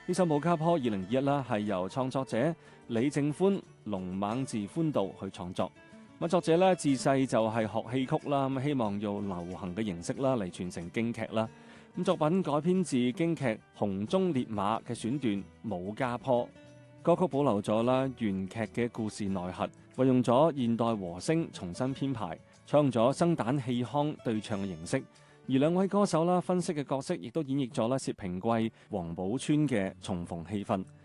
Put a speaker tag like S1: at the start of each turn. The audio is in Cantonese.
S1: 呢首《武家坡》2021啦，係由創作者李正歡、龍猛字歡道去創作。咁作者咧自細就係學戲曲啦，咁希望用流行嘅形式啦嚟傳承京劇啦。咁作品改編自京劇《洪鐘烈馬》嘅選段《武家坡》，歌曲保留咗啦原劇嘅故事內核，運用咗現代和聲重新編排，採用咗生旦戲腔對唱嘅形式。而兩位歌手啦分析嘅角色，亦都演繹咗啦薛平貴、黃寶川嘅重逢氣氛。